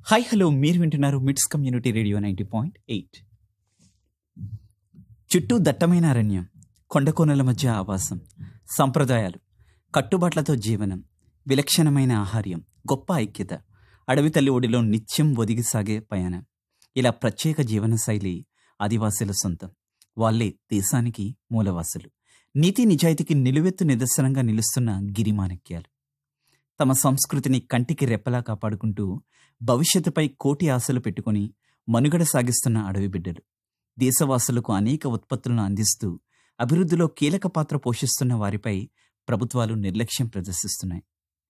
Hi hello మీరు వింటున్నారు మిట్స్ కమ్యూనిటీ రేడియో 90.8. చుట్టూ దట్టమైన అరణ్యం, కొండకోనల మధ్య ఆవాసం, సంప్రదాయాలు, కట్టుబాట్లతో జీవనం, విలక్షణమైన ఆహార్యం, గొప్ప ఐక్యత, అడవి తల్లి ఒడిలో నిత్యం ఒదిగి సాగే పయనం. ఇలా ప్రత్యేక జీవనశైలి ఆదివాసీల సొంతం. వాళ్ళే దేశానికి మూలవాసులు. నీతి నిజాయితీకి నిలువెత్తు నిదర్శనంగా నిలుస్తున్న గిరిమాణిక్యాలు. తమ సంస్కృతిని కంటికి రెప్పలా కాపాడుకుంటూ భవిష్యత్తుపై కోటి ఆశలు పెట్టుకుని మనుగడ సాగిస్తున్న అడవి బిడ్డలు. దేశవాసులకు అనేక ఉత్పత్తులను అందిస్తూ అభివృద్ధిలో కీలక పాత్ర పోషిస్తున్న వారిపై ప్రభుత్వాలు నిర్లక్ష్యం ప్రదర్శిస్తున్నాయి.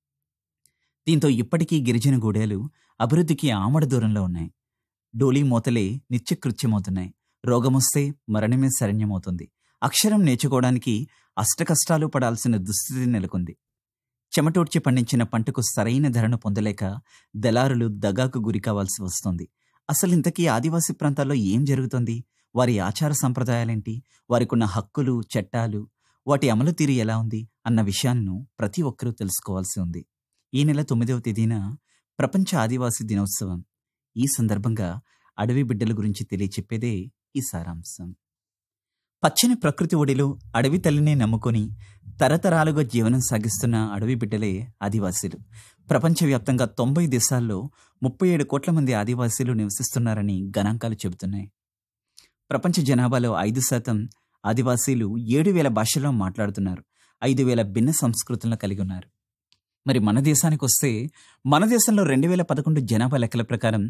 దీంతో ఇప్పటికీ గిరిజన గూడేలు అభివృద్ధికి ఆమడ దూరంలో ఉన్నాయి. డోలీ మోతలే నిత్యకృత్యమవుతున్నాయి. రోగమొస్తే మరణమే శరణ్యమవుతుంది. అక్షరం నేర్చుకోవడానికి అష్టకష్టాలు పడాల్సిన దుస్థితి నెలకొంది. చెమటోడ్చి పండించిన పంటకు సరైన ధరను పొందలేక దళారులు దగాకు గురి కావాల్సి వస్తుంది. అసలు ఇంతకీ ఆదివాసీ ప్రాంతాల్లో ఏం జరుగుతుంది? వారి ఆచార సంప్రదాయాలేంటి? వారికున్న హక్కులు, చట్టాలు, వాటి అమలు తీరు ఎలా ఉంది అన్న విషయాలను ప్రతి ఒక్కరూ తెలుసుకోవాల్సి ఉంది. ఈ నెల 9వ తేదీన ప్రపంచ ఆదివాసీ దినోత్సవం. ఈ సందర్భంగా అడవి బిడ్డల గురించి తెలియచెప్పేదే ఈ సారాంశం. పచ్చని ప్రకృతి ఒడిలో అడవి తల్లినే నమ్ముకొని తరతరాలుగా జీవనం సాగిస్తున్న అడవి బిడ్డలే ఆదివాసీలు. ప్రపంచవ్యాప్తంగా 90 దేశాల్లో 37 కోట్ల మంది ఆదివాసీలు నివసిస్తున్నారని గణాంకాలు చెబుతున్నాయి. ప్రపంచ జనాభాలో 5% ఆదివాసీలు 7,000 భాషల్లో మాట్లాడుతున్నారు. 5,000 భిన్న సంస్కృతులను కలిగి ఉన్నారు. మరి మన దేశానికి వస్తే మన దేశంలో 2011 జనాభా లెక్కల ప్రకారం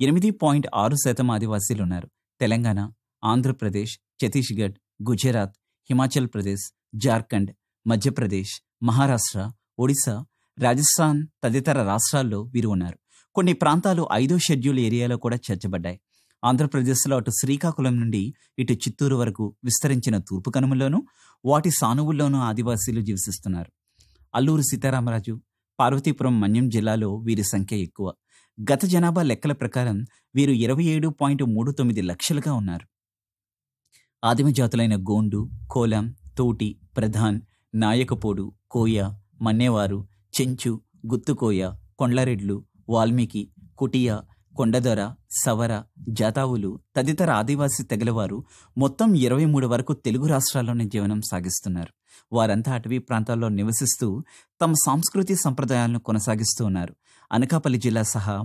8.6% ఆదివాసీలు ఉన్నారు. తెలంగాణ, ఆంధ్రప్రదేశ్, ఛత్తీస్గఢ్, గుజరాత్, హిమాచల్ ప్రదేశ్, జార్ఖండ్, మధ్యప్రదేశ్, మహారాష్ట్ర, ఒడిశా, రాజస్థాన్ తదితర రాష్ట్రాల్లో వీరు ఉన్నారు. కొన్ని ప్రాంతాలు 5వ షెడ్యూల్ ఏరియాలో కూడా చేర్చబడ్డాయి. ఆంధ్రప్రదేశ్లో అటు శ్రీకాకుళం నుండి ఇటు చిత్తూరు వరకు విస్తరించిన తూర్పు కనుమల్లోనూ వాటి సానువుల్లోనూ ఆదివాసీలు జీవిస్తున్నారు. అల్లూరు సీతారామరాజు, పార్వతీపురం, మన్యం జిల్లాలో వీరి సంఖ్య ఎక్కువ. గత జనాభా లెక్కల ప్రకారం వీరు 27.39 లక్షలుగా ఉన్నారు. ఆదిమ జాతులైన గోండు, కోలాం, తోటి, ప్రధాన్, నాయకపోడు, కోయ, మన్నేవారు, చెంచు, గుత్తుకోయ, కొండ్లరెడ్లు, వాల్మీకి, కుటియ, కొండదొర, సవర, జాతావులు తదితర ఆదివాసీ తెగలవారు మొత్తం 23 వరకు తెలుగు రాష్ట్రాల్లోనే జీవనం సాగిస్తున్నారు. వారంతా అటవీ ప్రాంతాల్లో నివసిస్తూ తమ సంస్కృతి సంప్రదాయాలను కొనసాగిస్తూ ఉన్నారు. అనకాపల్లి జిల్లా సహా